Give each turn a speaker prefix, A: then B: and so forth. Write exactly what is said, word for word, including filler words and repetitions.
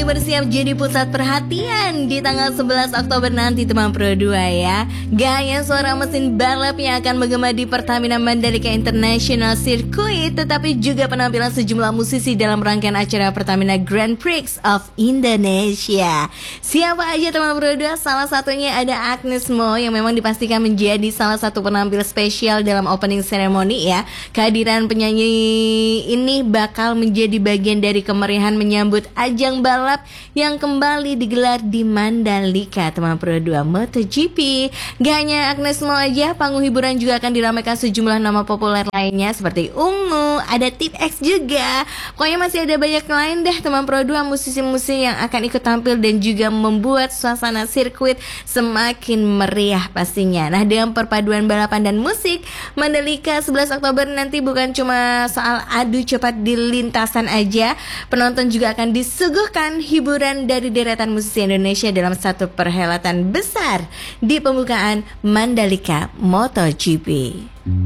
A: masih bersiap jadi pusat perhatian di tanggal sebelas Oktober nanti teman Pro dua ya. Gaya suara mesin balap yang akan menggema di Pertamina Mandalika International Circuit, tetapi juga penampilan sejumlah musisi dalam rangkaian acara Pertamina Grand Prix of Indonesia. Siapa aja teman Pro dua? Salah satunya ada Agnes Mo yang memang dipastikan menjadi salah satu penampil spesial dalam opening ceremony ya. Kehadiran penyanyi ini bakal menjadi bagian dari kemeriahan menyambut ajang balap yang kembali digelar di Mandalika teman Pro dua MotoGP. Gak hanya Agnes Mo aja, panggung hiburan juga akan diramaikan sejumlah nama populer lainnya seperti Ungu, ada Tip X juga. Pokoknya masih ada banyak lain deh teman Pro dua, musisi-musisi yang akan ikut tampil dan juga membuat suasana sirkuit semakin meriah pastinya. Nah, dengan perpaduan balapan dan musik, Mandalika sebelas Oktober nanti bukan cuma soal adu cepat di lintasan aja. Penonton juga akan disuguhkan hiburan dari deretan musisi Indonesia dalam satu perhelatan besar di pembukaan Mandalika MotoGP.